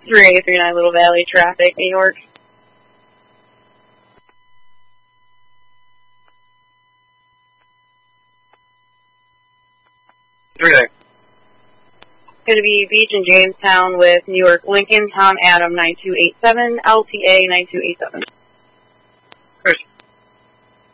3839 Little Valley traffic, New York. It's going to be Beach and Jamestown with New York Lincoln, Tom Adam 9287, LTA 9287. Chris.